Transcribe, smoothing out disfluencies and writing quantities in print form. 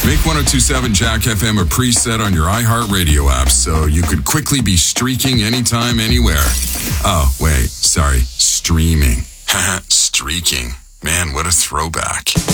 Make 102.7 Jack FM a preset on your iHeartRadio app so you could quickly be streaking anytime, anywhere. Oh, wait, sorry, streaming. Streaking. Man, what a throwback.